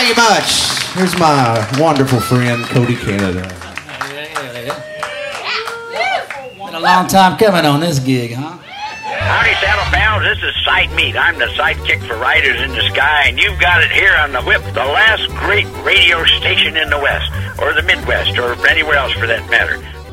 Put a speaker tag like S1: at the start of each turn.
S1: Thank you much. Here's my wonderful friend, Cody Canada.
S2: Been a long time coming on this gig, huh?
S3: Howdy, Saddle Pals. This is Side Meat. I'm the sidekick for Riders in the Sky, and you've got it here on the Whip, the last great radio station in the West, or the Midwest, or anywhere else for that matter.